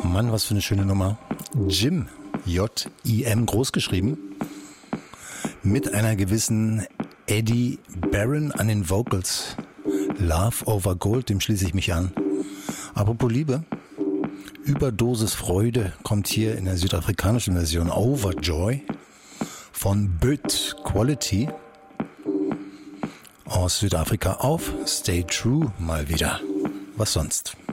Mann, was für eine schöne Nummer. Jim, J-I-M, groß geschrieben, mit einer gewissen Eddie Barron an den Vocals. Love over Gold, dem schließe ich mich an. Apropos Liebe, Überdosis Freude kommt hier in der südafrikanischen Version Overjoy von Böt Quality aus Südafrika auf Stay True mal wieder. Was sonst?